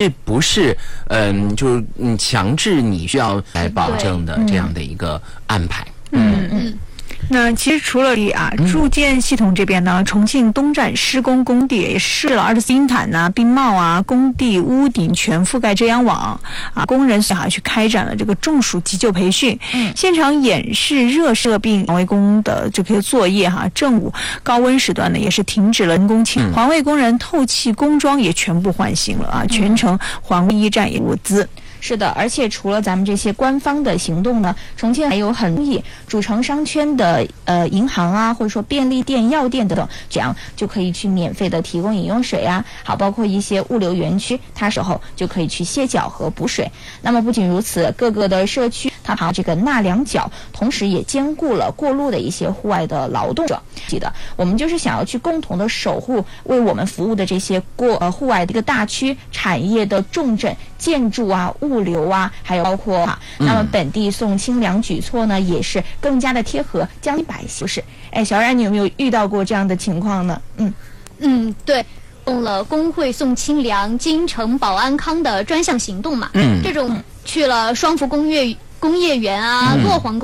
对不是就是强制你需要来保证的这样的一个安排。 那其实除了住建系统这边呢，重庆东站施工工地也试了24金毯啊、冰帽啊，工地屋顶全覆盖遮阳网啊，工人去开展了这个中暑急救培训，现场演示热射病环卫工的这个作业正午高温时段呢也是停止了人工清，环卫工人透气工装也全部换新了全程环卫驿站也物资。 是的，而且除了咱们这些官方的行动呢，重庆还有很多主城商圈的银行啊，或者说便利店、药店等等，这样就可以去免费的提供饮用水啊，好，包括一些物流园区，它时候就可以去歇脚和补水。那么不仅如此，各个的社区它把这个纳凉角，同时也兼顾了过路的一些户外的劳动者。记得我们就是想要去共同的守护为我们服务的这些户外的一个大区产业的重镇建筑啊、物流啊，还有包括那么本地送清凉举措呢，也是更加的贴合江里百姓。是，小冉，你有没有遇到过这样的情况呢？ 对。用了工会送清凉、京城保安康的专项行动嘛，这种去了双福工业园啊、洛黄